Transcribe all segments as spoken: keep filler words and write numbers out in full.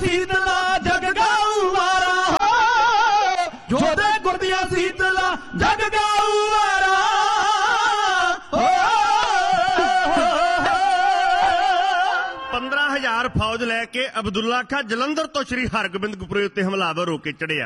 ਸੀਤਲਾ ਜਗ ਗਾਊ ਵਾਰਾ ਹੋ, ਜੋਧੇ ਗੁਰ ਦੀਆਂ ਸੀਤਲਾ ਜਗ ਗਾਊ ਵਾਰਾ ਹੋ। पंद्रह हजार फौज लैके अब्दुल्ला खां जलंधर तो श्री हरगोबिंदपुरे उत्ते हमलावर होके चढ़िया।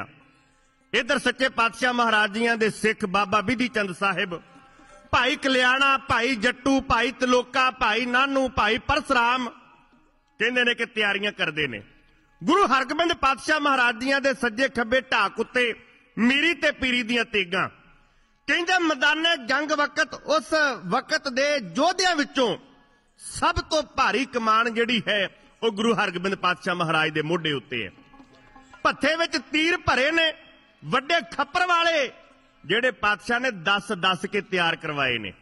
इधर सच्चे पातशाह महाराज जियां दे सिख बाबा बिधि चंद साहिब, भाई कल्याणा, भाई जट्टू, भाई तलोका, भाई नानू, भाई परसराम कहंदे ने कि तैयारियां करदे ने। गुरु हरगोबिंद पातशाह महाराज जियां दे सज्जे खब्बे ढाक उत्ते मीरी ते पीरी दियां तेगां। कहंदे मैदाने जंग वक्त उस वक्त दे योद्धियां विचों सब तो भारी कमान जिहड़ी है वो गुरु हरगोबिंद पातशाह महाराज दे मोढे उत्ते है। भत्थे विच तीर भरे ने, वड्डे खप्पर वाले जिहड़े पातशाह ने दस दस के तैयार करवाए ने।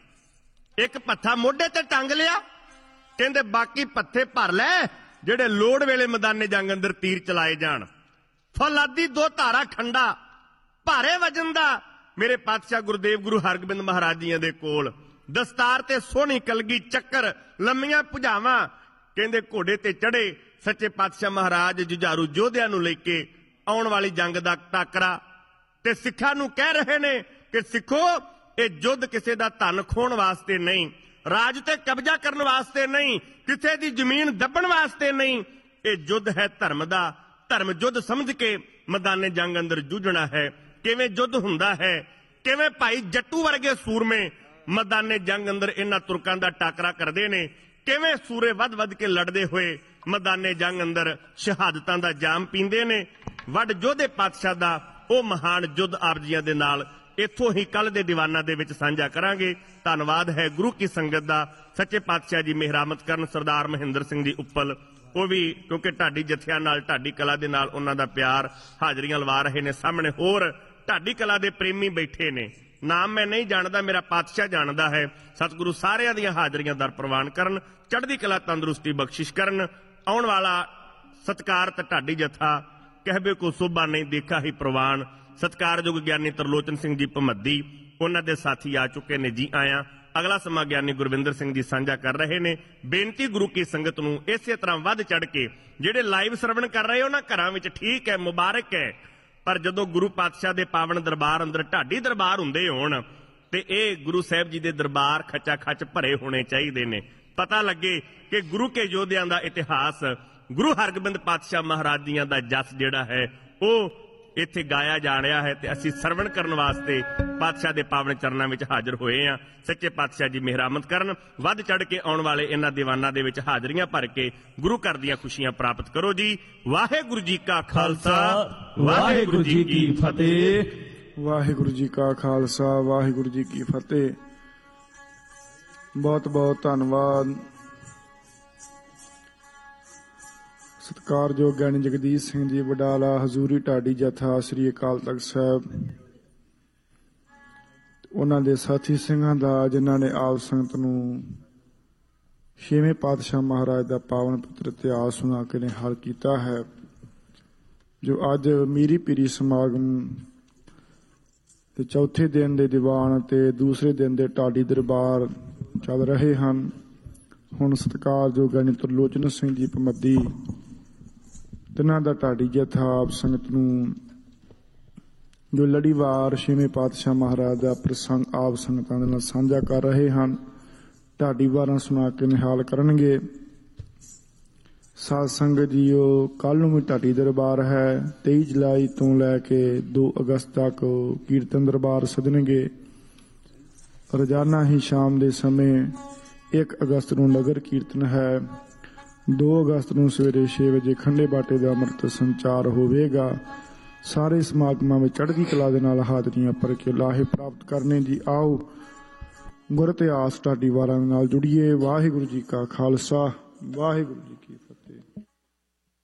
एक भत्था मोढे ते टंग लिया, कहंदे बाकी भत्थे भर लै जिहड़े लोड़ वेले मैदाने जंग अंदर तीर चलाए जाण। फौलादी दो धारा खंडा भारे वजन दा मेरे पातशाह गुरुदेव गुरु हरगोबिंद महाराज जी दे कोल, दस्तार ते सोहनी कलगी चक्कर, लम्मियां भुजावां, कहंदे घोड़े ते चढ़े सच्चे पातशाह महाराज जुझारू योद्धियां नूं लेके आउण वाली जंग दा टाकरा ते सिखां नूं कह रहे ने कि सिखो ये युद्ध किसी दा धन खोण वास्ते नहीं, राज ते कब्जा करन वास्ते नहीं, किसी दी जमीन दबण वास्ते नहीं, ये युद्ध है धर्म दा। धर्म युद्ध समझ के मैदाने जंग अंदर जूझना है। किवें युद्ध हुंदा है, किवें भाई जट्टू वर्गे सूरमे मैदाने जंग अंदर इन्हां तुरकां दा टाकरा करदे ने, किवें सूरे वध वध के लड़दे होए मैदाने जंग अंदर शहादतां दा जाम पींदे ने। वड योधे पातशाह दा ओ महान युद्ध आप जीआं दे नाल इत्थों ही कल दे दीवाना दे विच साझा करांगे। धन्नवाद है गुरु की संगत दा। सच्चे पातशाह जी मेहरामत करन सरदार महेंद्र सिंह जी उप्पल, वो भी क्योंकि ढाडी जथिया नाल ढाडी कला दे नाल उन्हां दा प्यार हाजरियां लवा रहे ने। सामने होर ढाडी कला दे प्रेमी बैठे ने, नाम मैं नहीं जानदा, मेरा पातशाह जानदा है। सतगुरु सारियां दियां हाजरियां दर प्रवान करन, चढ़दी कला तंदुरुस्ती बख्शिश करन। आउण वाला सत्कारत ढाडी जथा कहबे को सोभा नहीं देखा ही प्रवान। सत्कारयोग ज्ञानी तरलोचन सिंह जी भमद्दी उन्हां दे साथी आ चुके ने, जी आया। अगला समा ज्ञानी गुरविंदर सिंह जी साझा कर रहे ने। बेनती गुरु की संगत नूं इसे तरह वध चढ़ के जिहड़े लाइव सरवण कर रहे हो ना घरां विच, ठीक है, मुबारक है, पर जदों गुरु पातशाह दे पावन दरबार अंदर ढाडी दरबार हुंदे होण ते इह गुरु साहिब जी दे दरबार खचा खच भरे होने चाहिए ने। पता लगे कि गुरु के योद्धियां दा इतिहास, गुरु हरगोबिंद पातशाह महाराज दियां दा जस जिहड़ा है वो इत्थे गाया जा रहा है ते असीं सरवण करन वास्ते पातशाह दे पावन चरनां विच हाਜ਼ਰ होए आ। सच्चे पातशाह जी मेहरामत करन, वध चढ़ के आउण वाले इन्हां दीवानां दे विच हाਜ਼ਰੀਆਂ भर के गुरु घर दीयां खुशियां प्राप्त करो जी। वाहिगुरू जी का खालसा, वाहिगुरू जी की फतेह। वाहिगुरू जी का खालसा, वाहिगुरू जी की फतेह। बहुत बहुत धन्नवाद सत्कारयोग ज्ञानी जगदीश सिंह जी वडाला, हजूरी ढाडी जथा श्री अकाल तख्त साहब, उन्हां दे साथी सिंघां दा जिन्हां ने आप संगत नूं छेवें पातशाह महाराज दा पावन पवित्र इतिहास सुना के निहाल कीता है। जो अज मीरी पीरी समागम ते चौथे दिन दे दीवान ते दूसरे दिन दे ढाडी दरबार चल रहे हैं। हुण सत्कारयोग ज्ञानी तरलोचन सिंह जी भमद्दी तिन्हां दा ढाडी जथा आप संगत नूं जो लड़ीवार छेवें पातशाह महाराज दा प्रसंग आप संगतां दे नाल साझा कर रहे हैं। ढाडी वारां सुना के निहाल करनगे। साध संगत जीओ, कल नूं भी ढाडी दरबार है। तेईस जुलाई तो लैके दो अगस्त तक कीर्तन दरबार सदनगे। रोजाना ही शाम के समय एक अगस्त नूं नगर कीर्तन है। दो अगस्त नूं सवेरे छे बजे खंडे बाटे का अमृत संचार होवेगा। सारे समागमां में चढ़दी कला दे नाल हाजरियां भर के लाहे प्राप्त करने जी। आओ गुर इतिहास ढाडी वारां नाल जुड़िए। वाहिगुरू जी का खालसा, वाहिगुरू जी की